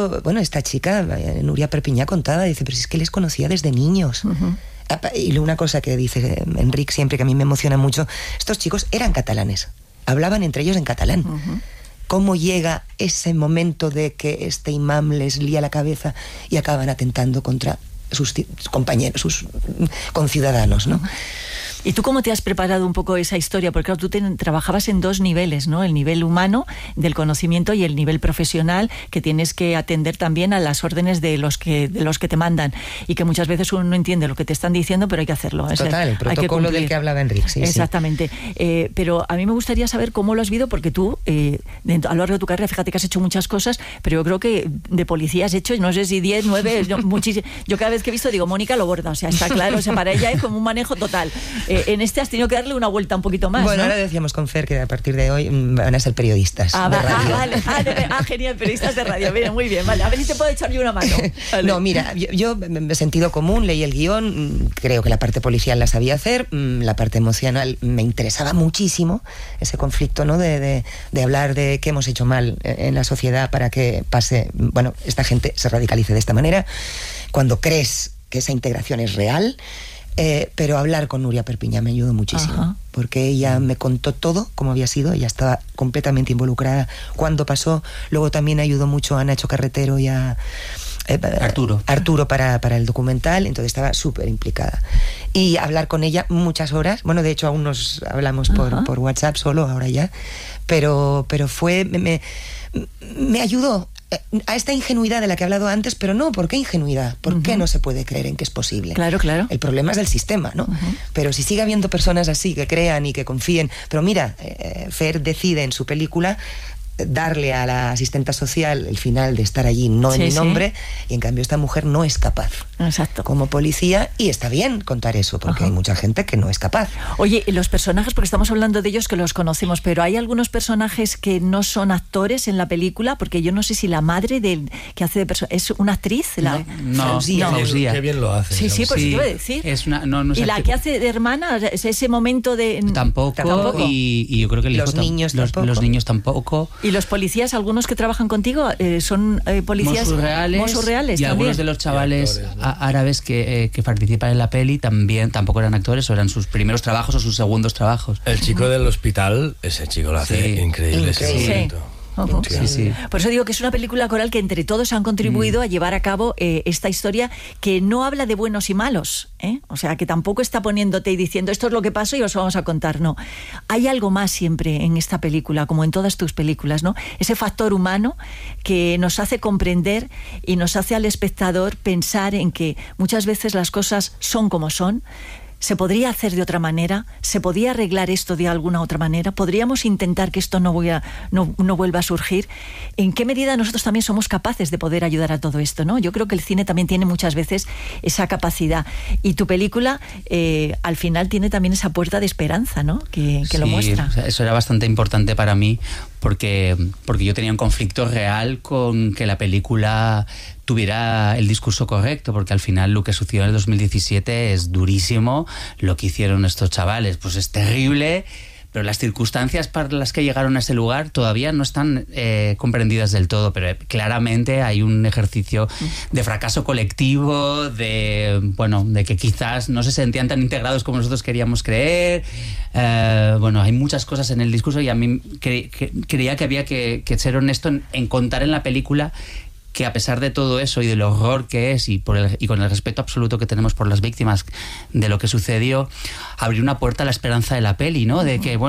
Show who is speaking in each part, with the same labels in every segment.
Speaker 1: hecho, bueno, esta chica, Núria Perpiñá, contaba, dice, pero si es que les conocía desde niños. Y una cosa que dice Enric siempre, que a mí me emociona mucho, estos chicos eran catalanes, hablaban entre ellos en catalán. ¿Cómo llega ese momento de que este imam les lía la cabeza y acaban atentando contra sus compañeros, sus conciudadanos, ¿no?
Speaker 2: ¿Y tú cómo te has preparado un poco esa historia? Porque claro, tú trabajabas en dos niveles, ¿no? El nivel humano del conocimiento y el nivel profesional, que tienes que atender también a las órdenes de los que te mandan, y que muchas veces uno no entiende lo que te están diciendo, pero hay que hacerlo.
Speaker 1: Total, el protocolo del que hablaba Enric. Sí,
Speaker 2: exactamente. Sí. Pero a mí me gustaría saber cómo lo has vivido, porque tú, a lo largo de tu carrera, fíjate que has hecho muchas cosas, pero yo creo que de policía has hecho, no sé si 10, 9, muchísimo. Yo cada vez que he visto digo, Mónica lo borda, o sea, está claro, o sea, para ella es como un manejo total. En este has tenido que darle una vuelta un poquito más,
Speaker 1: bueno,
Speaker 2: ¿no?
Speaker 1: Ahora decíamos con Fer que a partir de hoy van a ser periodistas de radio.
Speaker 2: Vale. Genial, periodistas de radio. Bien, muy bien, vale. A ver si te puedo echar yo una mano. Vale.
Speaker 1: No, mira, yo de sentido común leí el guión, creo que la parte policial la sabía hacer, la parte emocional me interesaba muchísimo, ese conflicto, ¿no? De hablar de qué hemos hecho mal en la sociedad para que pase, bueno, esta gente se radicalice de esta manera, cuando crees que esa integración es real. Pero hablar con Núria Perpiñá me ayudó muchísimo, porque ella me contó todo cómo había sido, ella estaba completamente involucrada cuando pasó. Luego también ayudó mucho a Nacho Carretero y a Arturo para el documental, entonces estaba súper implicada. Y hablar con ella muchas horas, bueno, de hecho aún nos hablamos por WhatsApp solo, ahora ya, pero me ayudó a esta ingenuidad de la que he hablado antes, pero no, ¿por qué ingenuidad? ¿Por qué no se puede creer en que es posible?
Speaker 2: Claro.
Speaker 1: El problema es del sistema, ¿no? Pero si sigue habiendo personas así que crean y que confíen, pero mira, Fer decide en su película darle a la asistenta social el final de estar allí, no en mi nombre, y en cambio esta mujer no es capaz.
Speaker 2: Exacto.
Speaker 1: Como policía, y está bien contar eso, porque hay mucha gente que no es capaz.
Speaker 2: Oye, los personajes, porque estamos hablando de ellos que los conocemos, pero hay algunos personajes que no son actores en la película, porque yo no sé si la madre que hace de persona es una actriz.
Speaker 3: No. Qué bien lo hace.
Speaker 2: Sí, pues te iba a decir.
Speaker 3: No
Speaker 2: y la que hace de hermana, ese momento de...
Speaker 3: Tampoco. Y yo creo que
Speaker 1: los niños
Speaker 3: tampoco.
Speaker 2: ¿Y los policías, algunos que trabajan contigo, son policías
Speaker 3: Mossos reales
Speaker 2: y
Speaker 3: también. Algunos de los chavales árabes que participan en la peli tampoco eran actores, o eran sus primeros trabajos o sus segundos trabajos.
Speaker 4: El chico del hospital, ese chico lo hace increíble. Ese momento.
Speaker 2: Sí. Por eso digo que es una película coral que entre todos han contribuido a llevar a cabo esta historia, que no habla de buenos y malos, o sea, que tampoco está poniéndote y diciendo esto es lo que pasó y os vamos a contar. No, hay algo más siempre en esta película, como en todas tus películas, ¿no? Ese factor humano que nos hace comprender y nos hace al espectador pensar en que muchas veces las cosas son como son. ¿Se podría hacer de otra manera? ¿Se podía arreglar esto de alguna otra manera? ¿Podríamos intentar que esto no vuelva a surgir? ¿En qué medida nosotros también somos capaces de poder ayudar a todo esto, ¿no? Yo creo que el cine también tiene muchas veces esa capacidad. Y tu película, al final, tiene también esa puerta de esperanza, ¿no? Que lo muestra.
Speaker 3: O sea, eso era bastante importante para mí, porque yo tenía un conflicto real con que la película tuviera el discurso correcto, porque al final lo que sucedió en el 2017 es durísimo, lo que hicieron estos chavales pues es terrible, pero las circunstancias para las que llegaron a ese lugar todavía no están comprendidas del todo, pero claramente hay un ejercicio de fracaso colectivo, de que quizás no se sentían tan integrados como nosotros queríamos creer. Hay muchas cosas en el discurso, y a mí creía que había que ser honesto en contar en la película que, a pesar de todo eso y del horror que es, y con el respeto absoluto que tenemos por las víctimas de lo que sucedió, abrir una puerta a la esperanza de la peli, ¿no? De que,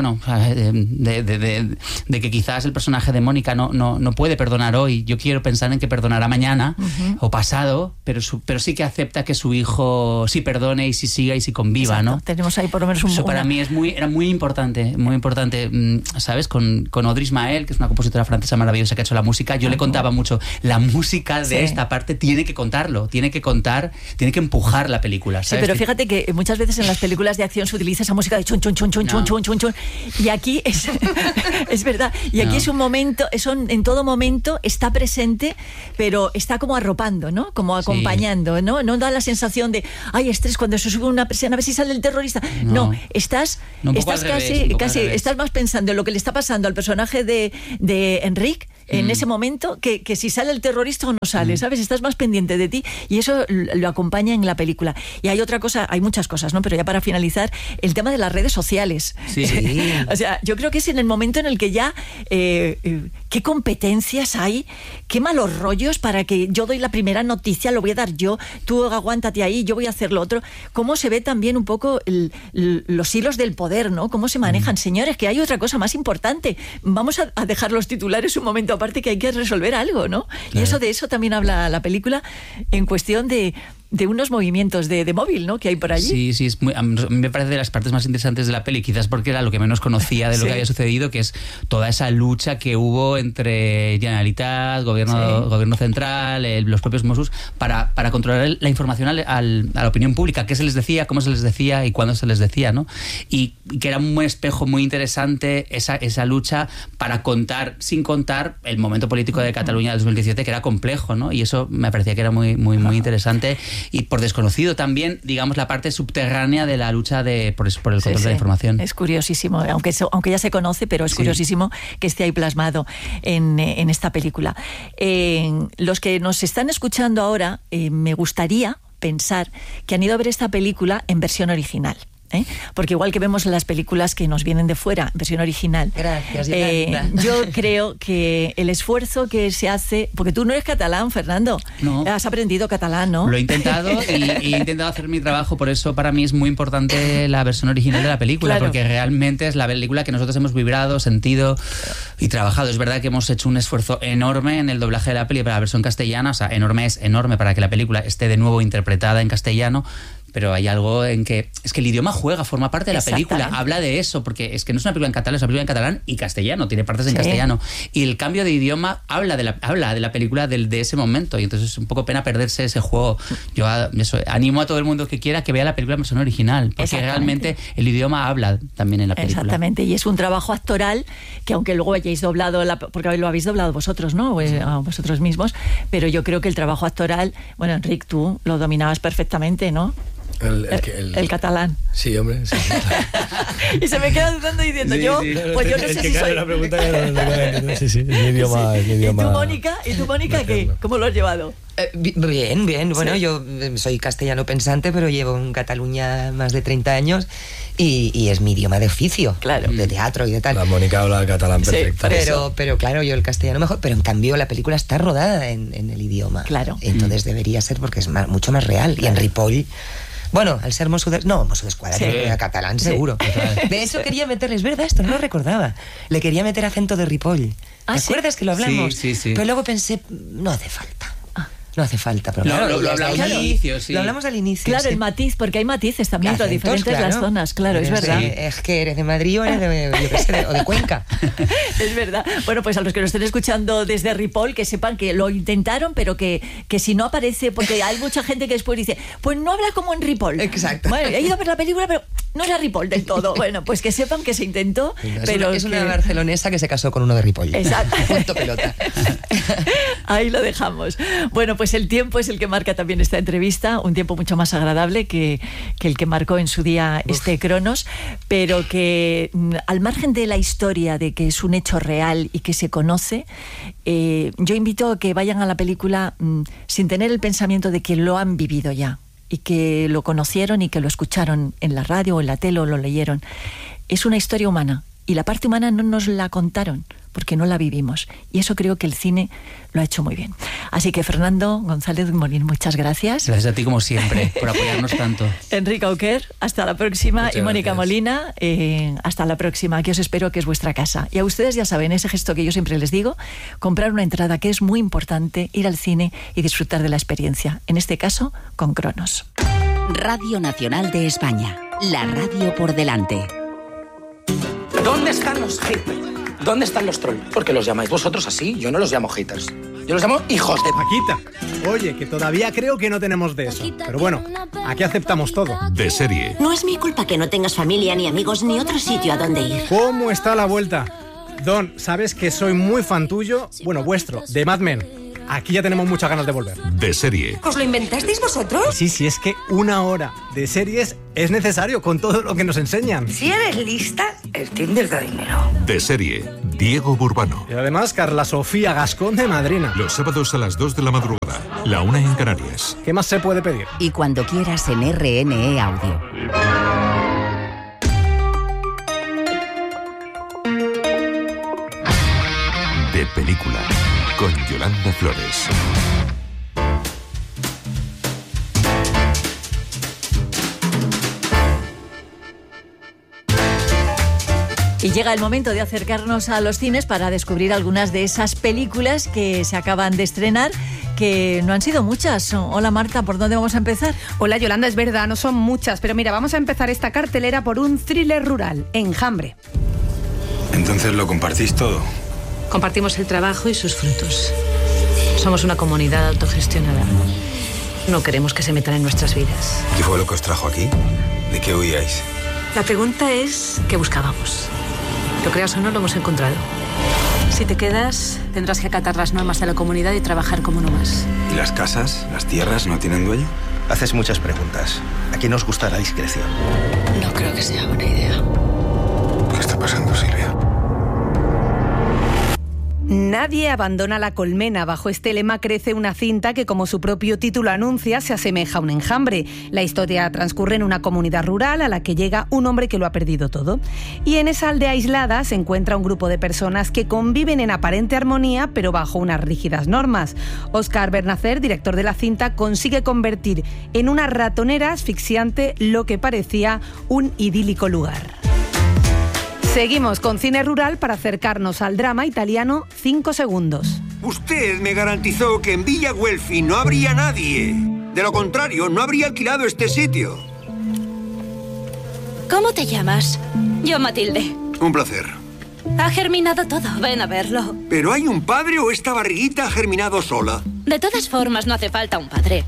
Speaker 3: de que quizás el personaje de Mónica no puede perdonar hoy. Yo quiero pensar en que perdonará mañana o pasado, pero sí que acepta que su hijo sí perdone y sí siga y sí conviva.
Speaker 2: Exacto.
Speaker 3: ¿no?
Speaker 2: Tenemos ahí por lo menos
Speaker 3: eso para mí era muy importante, ¿sabes? Con Audrey Ismael, que es una compositora francesa maravillosa que ha hecho la música, yo le contaba mucho la música de esta parte, tiene que contarlo, tiene que empujar la película, ¿sabes?
Speaker 2: Sí, pero fíjate que muchas veces en las películas de acción se utiliza esa música de chun chun chun chun chun chun chun chun, y aquí es verdad, y aquí es un momento, en todo momento está presente, pero está como arropando, ¿no? Como acompañando, ¿no? No da la sensación de estrés cuando se sube una presión a ver si sale el terrorista. No, estás casi estás más pensando en lo que le está pasando al personaje de Enric en ese momento que si sale el terrorista o no sale, ¿sabes? Estás más pendiente de ti y eso lo acompaña en la película. Y hay otra cosa, hay muchas cosas, ¿no? Pero ya para finalizar, el tema de las redes sociales.
Speaker 3: Sí.
Speaker 2: O sea, yo creo que es en el momento en el que ya qué competencias hay, qué malos rollos para que yo doy la primera noticia, lo voy a dar yo, tú aguántate ahí, yo voy a hacer lo otro. Cómo se ve también un poco los hilos del poder, ¿no? Cómo se manejan. Señores, que hay otra cosa más importante. Vamos a dejar los titulares un momento aparte, que hay que resolver algo, ¿no? Claro. Y de eso también habla la película en cuestión de unos movimientos de móvil, ¿no? Que hay por allí.
Speaker 3: Sí, a mí me parece de las partes más interesantes de la peli, quizás porque era lo que menos conocía de lo que había sucedido, que es toda esa lucha que hubo entre Generalitat, gobierno central, los propios Mossos, para controlar la información a la opinión pública, qué se les decía, cómo se les decía y cuándo se les decía, ¿no? Y que era un espejo muy interesante esa lucha para contar, sin contar, el momento político de Cataluña del 2017, que era complejo, ¿no? Y eso me parecía que era muy interesante. Y por desconocido también, digamos, la parte subterránea de la lucha por el control de la información.
Speaker 2: Es curiosísimo, aunque ya se conoce, pero es curiosísimo que esté ahí plasmado en esta película. Los que nos están escuchando ahora, me gustaría pensar que han ido a ver esta película en versión original. Porque igual que vemos las películas que nos vienen de fuera, versión original.
Speaker 1: Gracias,
Speaker 2: yo creo que el esfuerzo que se hace, porque tú no eres catalán, Fernando,
Speaker 3: no.
Speaker 2: Has aprendido catalán, ¿no?
Speaker 3: Lo he intentado y he intentado hacer mi trabajo, por eso para mí es muy importante la versión original de la película, claro. Porque realmente es la película que nosotros hemos vibrado, sentido y trabajado. Es verdad que hemos hecho un esfuerzo enorme en el doblaje de la peli para la versión castellana, o sea, es enorme para que la película esté de nuevo interpretada en castellano. Pero hay algo en que es que el idioma forma parte de la película, habla de eso, porque es que no es una película en catalán, es una película en catalán y castellano, tiene partes en castellano, y el cambio de idioma habla de la película de ese momento, y entonces es un poco pena perderse ese juego. Yo animo a todo el mundo que quiera que vea la película en versión original, porque realmente el idioma habla también en la película.
Speaker 2: Exactamente, y es un trabajo actoral que aunque luego hayáis doblado, porque lo habéis doblado vosotros, ¿no? Vosotros mismos, pero yo creo que el trabajo actoral, bueno, Enric, tú lo dominabas perfectamente, ¿no? El catalán.
Speaker 4: Sí, hombre. Sí.
Speaker 2: Y se me queda dudando diciendo pues yo no sé si soy...
Speaker 4: La pregunta sí, es mi idioma.
Speaker 2: ¿Y tú, Mónica, qué? ¿Cómo lo has llevado?
Speaker 1: Bien. Bueno, yo soy castellano pensante, pero llevo en Cataluña más de 30 años y es mi idioma de oficio, claro, de teatro y de tal.
Speaker 4: La Mónica habla catalán perfecto.
Speaker 1: Pero claro, yo el castellano mejor, pero en cambio la película está rodada en el idioma.
Speaker 2: Claro.
Speaker 1: Entonces debería ser porque es mucho más real. Claro. Y en Ripoll... Bueno, al ser Mossos d'Esquadra, era catalán, seguro. De eso quería meterle, es verdad, esto no lo recordaba. Le quería meter acento de Ripoll. ¿Te acuerdas que lo hablamos?
Speaker 3: Sí.
Speaker 1: Pero luego pensé, no hace falta. No hace falta, pero
Speaker 3: lo hablamos al inicio, sí.
Speaker 1: Lo hablamos al inicio.
Speaker 2: Claro, el matiz, porque hay matices también para diferentes las zonas, claro, es verdad.
Speaker 1: Sí, es que eres de Madrid o eres de Cuenca.
Speaker 2: Es verdad. Bueno, pues a los que nos estén escuchando desde Ripoll, que sepan que lo intentaron, pero que si no aparece, porque hay mucha gente que después dice, pues no habla como en Ripoll.
Speaker 1: Exacto.
Speaker 2: Bueno, he ido a ver la película, pero no era Ripoll del todo. Bueno, pues que sepan que se intentó, pero
Speaker 1: es una barcelonesa que se casó con uno de Ripoll.
Speaker 2: Exacto.
Speaker 1: Punto pelota.
Speaker 2: Ahí lo dejamos. Bueno, pues el tiempo es el que marca también esta entrevista, un tiempo mucho más agradable que el que marcó en su día Cronos, pero que al margen de la historia de que es un hecho real y que se conoce, yo invito a que vayan a la película sin tener el pensamiento de que lo han vivido ya y que lo conocieron y que lo escucharon en la radio o en la tele o lo leyeron. Es una historia humana y la parte humana no nos la contaron porque no la vivimos. Y eso creo que el cine lo ha hecho muy bien. Así que Fernando González Molín, muchas gracias.
Speaker 3: Gracias a ti como siempre, por apoyarnos tanto.
Speaker 2: Enric Auquer, hasta la próxima.
Speaker 4: Muchas
Speaker 2: y Mónica
Speaker 4: gracias.
Speaker 2: Molina, hasta la próxima. Aquí os espero, que es vuestra casa. Y a ustedes ya saben, ese gesto que yo siempre les digo, comprar una entrada, que es muy importante, ir al cine y disfrutar de la experiencia. En este caso, con Cronos.
Speaker 5: Radio Nacional de España. La radio por delante.
Speaker 6: ¿Dónde están los haters? ¿Dónde están los trolls? Porque los llamáis vosotros así. Yo no los llamo haters. Yo los llamo hijos de...
Speaker 7: Paquita, oye, que todavía creo que no tenemos de eso. Pero bueno, aquí aceptamos todo.
Speaker 8: De serie.
Speaker 9: No es mi culpa que no tengas familia, ni amigos, ni otro sitio a donde ir.
Speaker 7: ¿Cómo está la vuelta? Don, sabes que soy muy fan tuyo, bueno, vuestro, de Mad Men. Aquí ya tenemos muchas ganas de volver.
Speaker 8: De serie.
Speaker 9: ¿Os lo inventasteis vosotros?
Speaker 7: Sí, es que 1 hora de series es necesario con todo lo que nos enseñan.
Speaker 9: Si eres lista, el Tinder da dinero.
Speaker 8: De serie. Diego Burbano.
Speaker 7: Y además Carla Sofía Gascón de madrina.
Speaker 8: Los sábados a las 2 de la madrugada, la 1 en Canarias.
Speaker 7: ¿Qué más se puede pedir?
Speaker 5: Y cuando quieras en RNE Audio.
Speaker 8: De película, con Yolanda Flores.
Speaker 2: Y llega el momento de acercarnos a los cines para descubrir algunas de esas películas que se acaban de estrenar, que no han sido muchas. Hola Marta, ¿por dónde vamos a empezar?
Speaker 10: Hola Yolanda, es verdad, no son muchas, pero mira, vamos a empezar esta cartelera por un thriller rural, Enjambre.
Speaker 11: Entonces lo compartís todo.
Speaker 12: Compartimos el trabajo y sus frutos. Somos una comunidad autogestionada. No queremos que se metan en nuestras vidas.
Speaker 11: ¿Qué fue lo que os trajo aquí? ¿De qué huíais?
Speaker 12: La pregunta es, ¿qué buscábamos? Lo creas o no, lo hemos encontrado. Si te quedas, tendrás que acatar las normas de la comunidad y trabajar como uno más.
Speaker 11: ¿Y las casas, las tierras no tienen dueño?
Speaker 13: Haces muchas preguntas. ¿A quién nos gusta la discreción?
Speaker 12: No creo que sea buena idea.
Speaker 11: ¿Qué está pasando, Silvia?
Speaker 10: Nadie abandona la colmena. Bajo este lema crece una cinta que, como su propio título anuncia, se asemeja a un enjambre. La historia transcurre en una comunidad rural a la que llega un hombre que lo ha perdido todo. Y en esa aldea aislada se encuentra un grupo de personas que conviven en aparente armonía, pero bajo unas rígidas normas. Óscar Bernacer, director de la cinta, consigue convertir en una ratonera asfixiante lo que parecía un idílico lugar. Seguimos con cine rural para acercarnos al drama italiano 5 segundos.
Speaker 14: Usted me garantizó que en Villa Guelfi no habría nadie. De lo contrario, no habría alquilado este sitio.
Speaker 15: ¿Cómo te llamas? Yo, Matilde.
Speaker 14: Un placer.
Speaker 15: Ha germinado todo, ven a verlo.
Speaker 14: ¿Pero hay un padre o esta barriguita ha germinado sola?
Speaker 15: De todas formas, no hace falta un padre.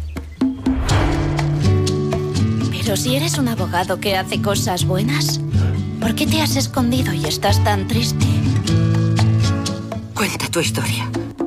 Speaker 15: Pero si eres un abogado que hace cosas buenas, ¿por qué te has escondido y estás tan triste?
Speaker 9: Cuenta tu historia.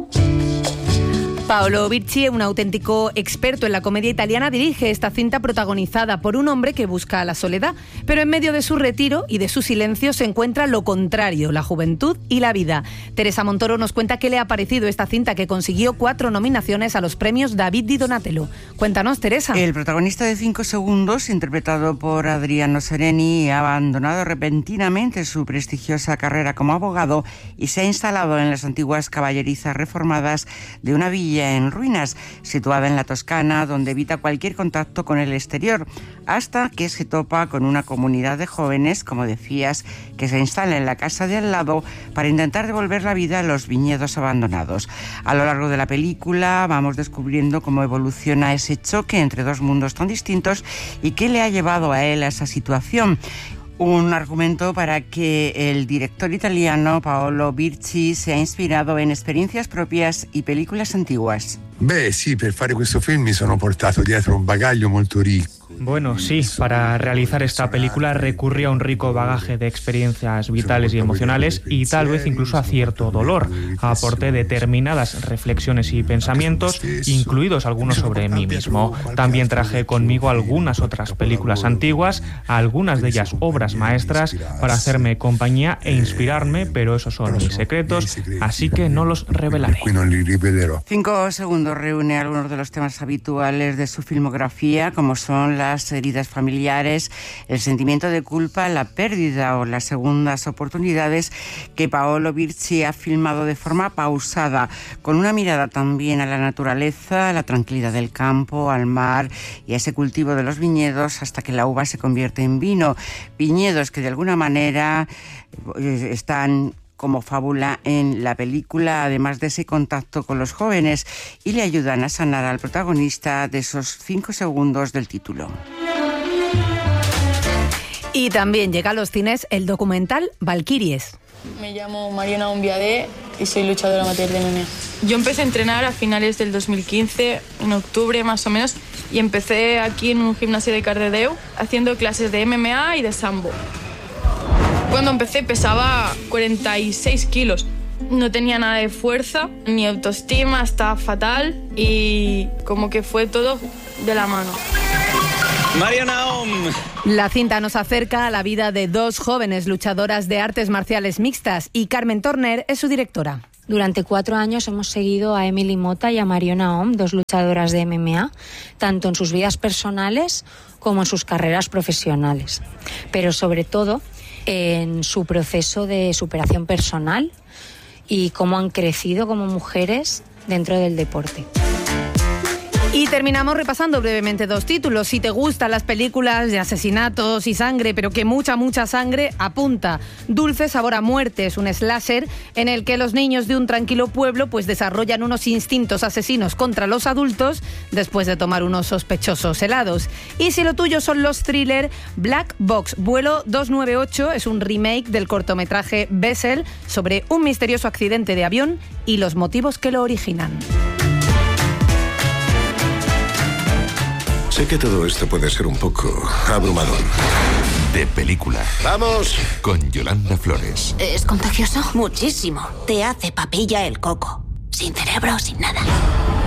Speaker 10: Paolo Virci, un auténtico experto en la comedia italiana, dirige esta cinta protagonizada por un hombre que busca la soledad, pero en medio de su retiro y de su silencio se encuentra lo contrario, la juventud y la vida. Teresa Montoro nos cuenta qué le ha parecido esta cinta, que consiguió 4 nominaciones a los premios David di Donatello. Cuéntanos, Teresa.
Speaker 16: El protagonista de 5 segundos, interpretado por Adriano Sereni, ha abandonado repentinamente su prestigiosa carrera como abogado y se ha instalado en las antiguas caballerizas reformadas de una villa en ruinas, situada en la Toscana, donde evita cualquier contacto con el exterior, hasta que se topa con una comunidad de jóvenes, como decías, que se instala en la casa de al lado para intentar devolver la vida a los viñedos abandonados. A lo largo de la película vamos descubriendo cómo evoluciona ese choque entre dos mundos tan distintos y qué le ha llevado a él a esa situación. Un argumento para que el director italiano Paolo Virci se ha inspirado en experiencias propias y películas antiguas.
Speaker 17: Beh, sì, per fare questo film mi sono portato dietro un bagaglio molto ricco.
Speaker 18: Bueno, sí, para realizar esta película recurrí a un rico bagaje de experiencias vitales y emocionales y tal vez incluso a cierto dolor. Aporté determinadas reflexiones y pensamientos, incluidos algunos sobre mí mismo. También traje conmigo algunas otras películas antiguas, algunas de ellas obras maestras, para hacerme compañía e inspirarme, pero esos son mis secretos, así que no los revelaré.
Speaker 16: 5 segundos reúne algunos de los temas habituales de su filmografía, como son las heridas familiares, el sentimiento de culpa, la pérdida o las segundas oportunidades, que Paolo Virci ha filmado de forma pausada, con una mirada también a la naturaleza, a la tranquilidad del campo, al mar y a ese cultivo de los viñedos hasta que la uva se convierte en vino. Viñedos que de alguna manera están como fábula en la película, además de ese contacto con los jóvenes, y le ayudan a sanar al protagonista de esos 5 segundos del título.
Speaker 10: Y también llega a los cines el documental Valquíries.
Speaker 19: Me llamo Mariona Umbiadé y soy luchadora amateur de MMA. Yo empecé a entrenar a finales del 2015, en octubre más o menos, y empecé aquí en un gimnasio de Cardedeu haciendo clases de MMA y de sambo. Cuando empecé pesaba 46 kilos. No tenía nada de fuerza, ni autoestima, estaba fatal y como que fue todo de la mano.
Speaker 20: Mariona
Speaker 10: La cinta nos acerca a la vida de dos jóvenes luchadoras de artes marciales mixtas y Carmen Torner es su directora.
Speaker 20: Durante 4 años hemos seguido a Emily Mota y a Mariona Om, dos luchadoras de MMA, tanto en sus vidas personales como en sus carreras profesionales, pero sobre todo en su proceso de superación personal y cómo han crecido como mujeres dentro del deporte.
Speaker 10: Y terminamos repasando brevemente 2 títulos. Si te gustan las películas de asesinatos y sangre, pero que mucha sangre, apunta. Dulce sabor a muerte es un slasher en el que los niños de un tranquilo pueblo pues desarrollan unos instintos asesinos contra los adultos después de tomar unos sospechosos helados. Y si lo tuyo son los thriller, Black Box Vuelo 298 es un remake del cortometraje Bessel sobre un misterioso accidente de avión y los motivos que lo originan.
Speaker 21: Sé que todo esto puede ser un poco abrumador.
Speaker 8: De película.
Speaker 21: ¡Vamos!
Speaker 8: Con Yolanda Flores.
Speaker 9: ¿Es contagioso? Muchísimo. Te hace papilla el coco. Sin cerebro, sin nada.